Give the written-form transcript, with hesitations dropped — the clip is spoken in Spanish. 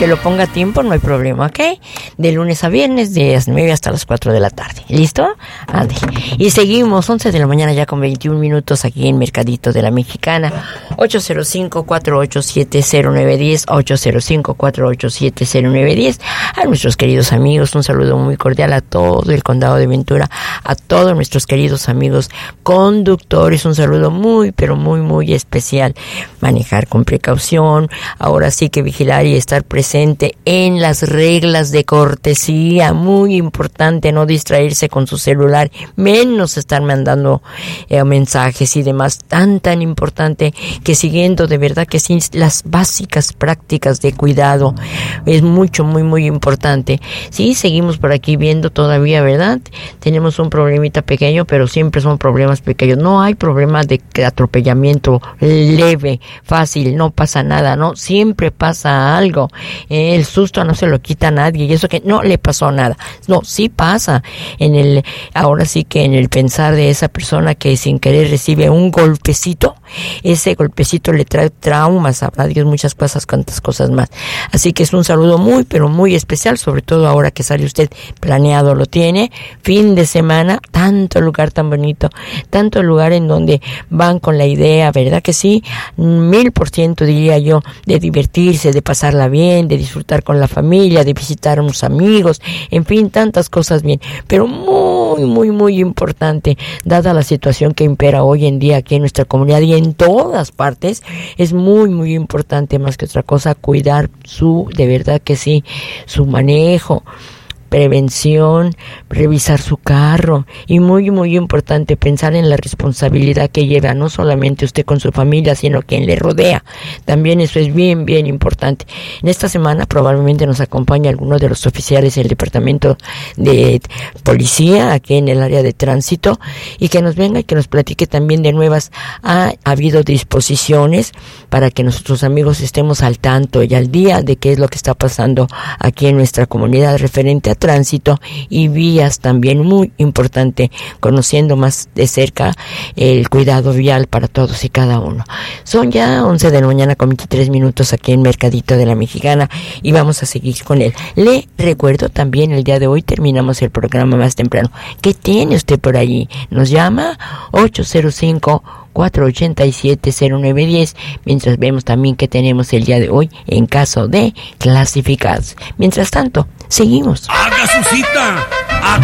que lo ponga a tiempo, no hay problema, ¿ok? De lunes a viernes, de las 9 hasta las 4 de la tarde. ¿Listo? Ande. Y seguimos, 11 de la mañana ya con 21 minutos aquí en Mercadito de la Mexicana. 805-487-0910, 805-487-0910. A nuestros queridos amigos, un saludo muy cordial a todo el condado de Ventura, a todos nuestros queridos amigos conductores, un saludo muy, pero muy, muy especial. Manejar con precaución, ahora sí que vigilar y estar presente en las reglas de cortesía, muy importante, no distraerse con su celular, menos estar mandando mensajes y demás, tan importante que siguiendo de verdad que sí las básicas prácticas de cuidado es mucho, muy importante. Sí, seguimos por aquí viendo todavía, ¿verdad? Tenemos un problemita pequeño, pero siempre son problemas pequeños, no hay problema de atropellamiento leve, fácil, no pasa nada, ¿no? Siempre pasa algo, el susto no se lo quita a nadie, y eso que no le pasó nada, no, sí pasa, ahora sí que en el pensar de esa persona que sin querer recibe un golpecito, ese golpecito le trae traumas, sabrá Dios muchas cosas, cuantas cosas más, así que es un saludo muy, pero muy especial, sobre todo ahora que sale usted planeado, lo tiene, fin de semana, tanto lugar tan bonito, tanto lugar en donde van con la idea, ¿verdad que sí? 1000% diría yo, de divertirse, de pasarla bien, de disfrutar con la familia, de visitar a unos amigos, en fin, tantas cosas bien, pero muy importante, dada la situación que impera hoy en día aquí en nuestra comunidad y en todas partes, es muy importante más que otra cosa cuidar de verdad que sí, su manejo, prevención, revisar su carro y muy importante pensar en la responsabilidad que lleva no solamente usted con su familia, sino quien le rodea. También eso es bien importante. En esta semana probablemente nos acompaña alguno de los oficiales del departamento de policía aquí en el área de tránsito y que nos venga y que nos platique también de nuevas. Ha habido disposiciones para que nuestros amigos estemos al tanto y al día de qué es lo que está pasando aquí en nuestra comunidad referente a tránsito y vías, también muy importante, conociendo más de cerca el cuidado vial para todos y cada uno. Son ya 11 de la mañana con 23 minutos aquí en Mercadito de la Mexicana y vamos a seguir con él. Le recuerdo también el día de hoy terminamos el programa más temprano. ¿Qué tiene usted por allí? Nos llama 805-487-0910, mientras vemos también que tenemos el día de hoy en caso de clasificados. Mientras tanto, seguimos. ¡Haga su cita!